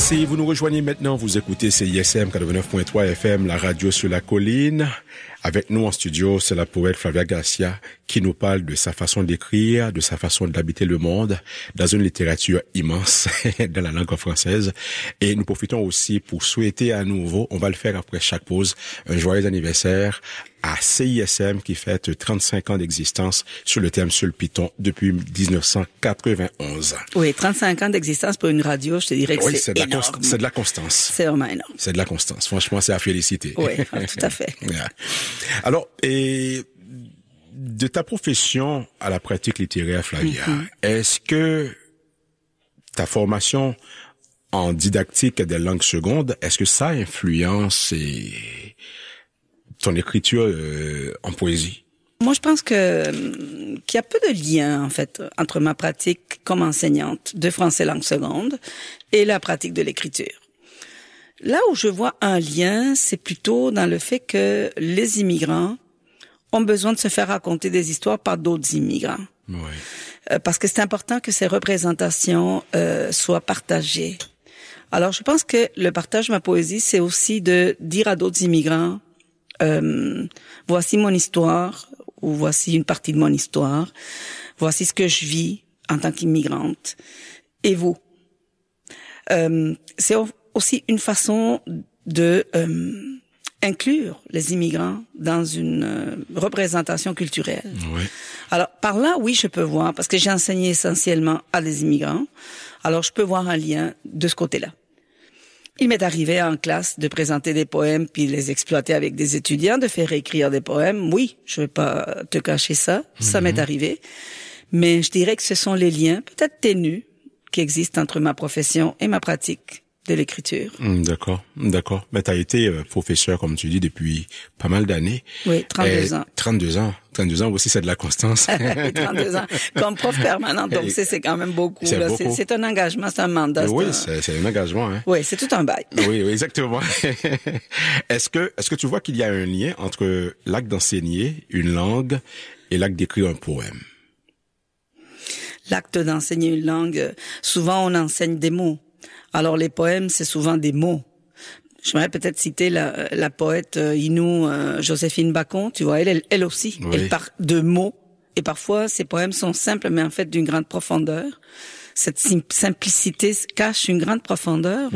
Si vous nous rejoignez maintenant, vous écoutez CISM 89.3 FM, la radio sur la colline. Avec nous en studio, c'est la poète Flavia Garcia qui nous parle de sa façon d'écrire, de sa façon d'habiter le monde dans une littérature immense dans la langue française. Et nous profitons aussi pour souhaiter à nouveau, on va le faire après chaque pause, un joyeux anniversaire à CISM qui fête 35 ans d'existence sur le thème sur le Python depuis 1991. Oui, 35 ans d'existence pour une radio, je te dirais que oui, c'est énorme. C'est de la constance. C'est vraiment énorme. C'est de la constance. Franchement, c'est à féliciter. Oui, tout à fait. Alors, et de ta profession à la pratique littéraire, Flavia, est-ce que ta formation en didactique des langues secondes, est-ce que ça influence ton écriture en poésie? Moi, je pense qu'il y a peu de lien, en fait, entre ma pratique comme enseignante de français langue seconde et la pratique de l'écriture. Là où je vois un lien, c'est plutôt dans le fait que les immigrants ont besoin de se faire raconter des histoires par d'autres immigrants. Oui. Parce que c'est important que ces représentations soient partagées. Alors, je pense que le partage de ma poésie, c'est aussi de dire à d'autres immigrants, voici mon histoire, ou voici une partie de mon histoire, voici ce que je vis en tant qu'immigrante, et vous. C'est aussi une façon de inclure les immigrants dans une représentation culturelle. Oui. Alors, par là, oui, je peux voir, parce que j'ai enseigné essentiellement à des immigrants, alors je peux voir un lien de ce côté-là. Il m'est arrivé en classe de présenter des poèmes puis les exploiter avec des étudiants, de faire écrire des poèmes. Oui, je vais pas te cacher ça, ça m'est arrivé. Mais je dirais que ce sont les liens, peut-être ténus, qui existent entre ma profession et ma pratique de l'écriture. D'accord. Mais tu as été professeur, comme tu dis, depuis pas mal d'années. Oui, 32 ans. 32 ans aussi, c'est de la constance. 32 ans. Comme prof permanent, donc c'est quand même beaucoup. C'est un engagement, c'est un mandat. Oui, c'est un engagement. Hein. Oui, c'est tout un bail. Oui, exactement. Est-ce que tu vois qu'il y a un lien entre l'acte d'enseigner une langue et l'acte d'écrire un poème? L'acte d'enseigner une langue, souvent on enseigne des mots. Alors les poèmes, c'est souvent des mots. J'aimerais peut-être citer la poète Inou Joséphine Bacon, tu vois, elle aussi, oui. Elle parle de mots. Et parfois, ses poèmes sont simples, mais en fait d'une grande profondeur. Cette simplicité cache une grande profondeur.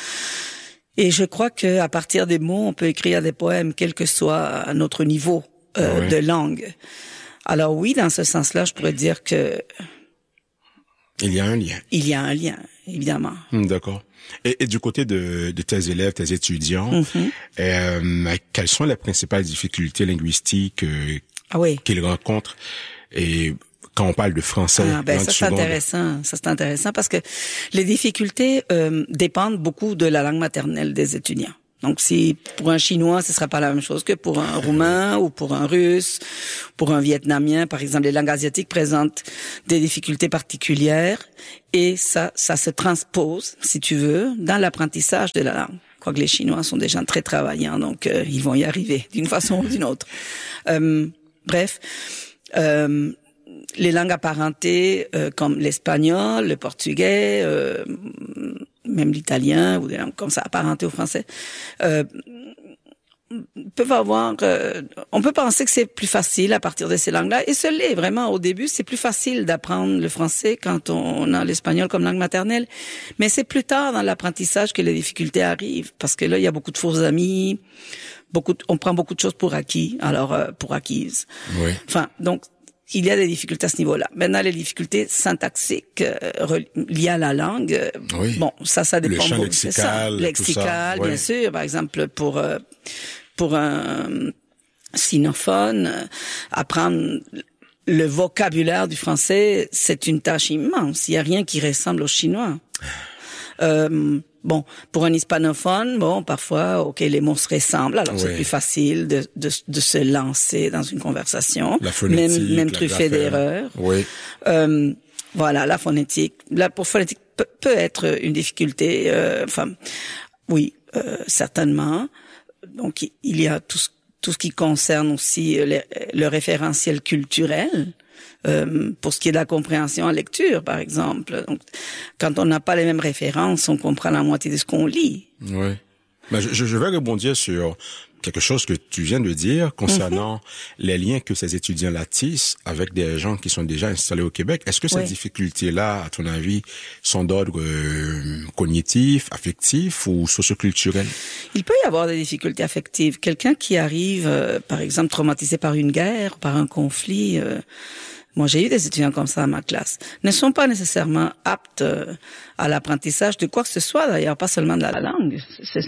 Et je crois que à partir des mots, on peut écrire des poèmes, quel que soit notre niveau de langue. Alors oui, dans ce sens-là, je pourrais dire que il y a un lien. Il y a un lien, évidemment. D'accord. Et du côté de tes élèves, tes étudiants, quelles sont les principales difficultés linguistiques qu'ils rencontrent et quand on parle de français? Ça c'est intéressant parce que les difficultés dépendent beaucoup de la langue maternelle des étudiants. Donc, si pour un Chinois, ce sera pas la même chose que pour un Roumain ou pour un Russe, pour un Vietnamien, par exemple. Les langues asiatiques présentent des difficultés particulières et ça se transpose, si tu veux, dans l'apprentissage de la langue. Je crois que les Chinois sont des gens très travaillants, donc ils vont y arriver d'une façon ou d'une autre. Bref, les langues apparentées comme l'espagnol, le portugais, même l'italien ou des langues comme ça apparentées au français, peuvent avoir. On peut penser que c'est plus facile à partir de ces langues-là, et ce l'est vraiment. Au début, c'est plus facile d'apprendre le français quand on a l'espagnol comme langue maternelle, mais c'est plus tard dans l'apprentissage que les difficultés arrivent, parce que là, il y a beaucoup de faux amis, on prend beaucoup de choses pour acquises. Oui. Enfin, donc. Il y a des difficultés à ce niveau-là. Maintenant, les difficultés syntaxiques liées à la langue, bon, ça dépend. Le champ lexical, lexical, bien sûr. Par exemple, pour un sinophone, apprendre le vocabulaire du français, c'est une tâche immense. Il y a rien qui ressemble au chinois. Bon, pour un hispanophone, parfois, les mots se ressemblent, alors c'est plus facile de se lancer dans une conversation, la phonétique, même truffée d'erreurs. Oui. Voilà, la phonétique. Pour phonétique peut être une difficulté. Certainement. Donc, il y a tout ce qui concerne aussi le référentiel culturel. pour ce qui est de la compréhension en lecture, par exemple. Donc, quand on n'a pas les mêmes références, on comprend la moitié de ce qu'on lit. Oui. Ben, je vais rebondir sur quelque chose que tu viens de dire concernant les liens que ces étudiants-là tissent avec des gens qui sont déjà installés au Québec. Est-ce que ces difficultés-là, à ton avis, sont d'ordre cognitif, affectif ou socioculturel? Il peut y avoir des difficultés affectives. Quelqu'un qui arrive, par exemple, traumatisé par une guerre, par un conflit... Moi, j'ai eu des étudiants comme ça à ma classe. Ne sont pas nécessairement aptes à l'apprentissage de quoi que ce soit, d'ailleurs, pas seulement de la langue.